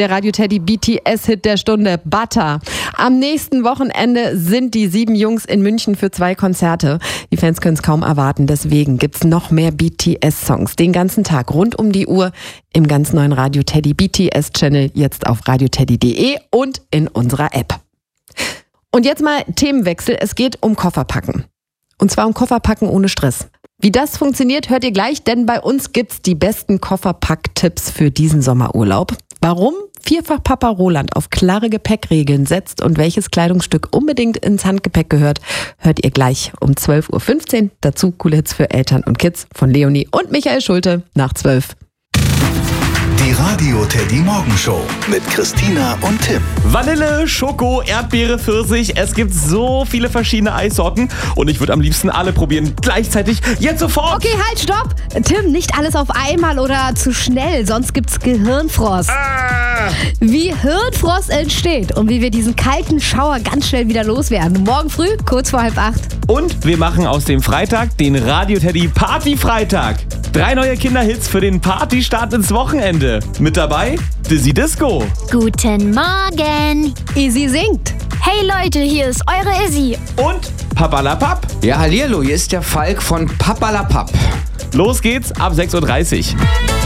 Der Radio Teddy BTS-Hit der Stunde, Butter. Am nächsten Wochenende sind die 7 Jungs in München für 2 Konzerte. Die Fans können es kaum erwarten, deswegen gibt's noch mehr BTS-Songs den ganzen Tag rund um die Uhr im ganz neuen Radio Teddy BTS-Channel, jetzt auf radioteddy.de und in unserer App. Und jetzt mal Themenwechsel, es geht um Kofferpacken. Und zwar um Kofferpacken ohne Stress. Wie das funktioniert, hört ihr gleich, denn bei uns gibt's die besten Kofferpack-Tipps für diesen Sommerurlaub. Warum Vierfach-Papa Roland auf klare Gepäckregeln setzt und welches Kleidungsstück unbedingt ins Handgepäck gehört, hört ihr gleich um 12.15 Uhr. Dazu coole Hits für Eltern und Kids von Leonie und Michael Schulte nach 12. Die Radio Teddy Morgenshow mit Christina und Tim. Vanille, Schoko, Erdbeere, Pfirsich. Es gibt so viele verschiedene Eissorten und ich würde am liebsten alle probieren. Gleichzeitig, jetzt sofort. Okay, halt, stopp. Tim, nicht alles auf einmal oder zu schnell, sonst gibt's Gehirnfrost. Wie Hirnfrost entsteht und wie wir diesen kalten Schauer ganz schnell wieder loswerden. Morgen früh, kurz vor 7:30. Und wir machen aus dem Freitag den Radio Teddy Party-Freitag. 3 neue Kinderhits für den Partystart ins Wochenende. Mit dabei Dizzy Disco. Guten Morgen. Izzy singt. Hey Leute, hier ist eure Izzy. Und Papalapap. Ja, hallihallo, hier ist der Falk von Papalapap. Los geht's ab 6.30 Uhr.